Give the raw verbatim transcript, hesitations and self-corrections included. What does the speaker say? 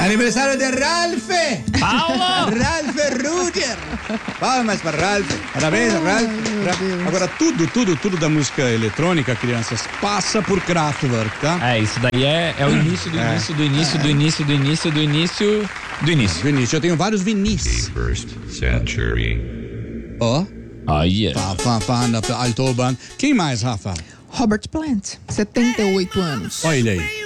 Aniversário de Ralph! Paulo! Ralph Ruger! Palmas para Ralph. Parabéns, Ralph. Ralph. Agora, tudo, tudo, tudo da música eletrônica, crianças, passa por Kraftwerk, tá? É, isso daí é, é o início do É. início do início do início do início do início do início. Vinícius, eu tenho vários Vinis. First century. Ó, Oh, yeah. fã, fã, fã da Altoban. Quem mais, Rafa? Robert Plant, setenta e oito anos. Olha ele aí.